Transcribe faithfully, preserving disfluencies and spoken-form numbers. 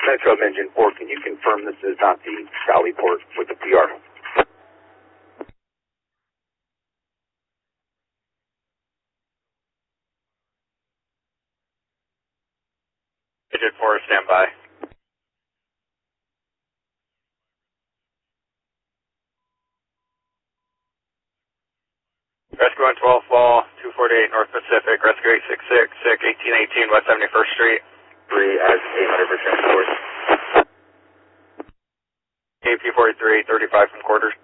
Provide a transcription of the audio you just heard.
Metro Engine four, can you confirm this is not the Sally port with the P R? Engine four, stand by. Rescue one twelve Fall, two forty-eight North Pacific, Rescue eight six six, SIC eighteen eighteen West seventy-first Street. three as eight hundred percent force. A P forty-three, thirty-five from quarters.